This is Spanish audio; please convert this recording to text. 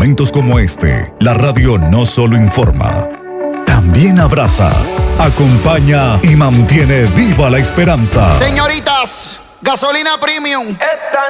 momentos como este, la radio no solo informa, también abraza, acompaña y mantiene viva la esperanza. Señoritas, gasolina premium.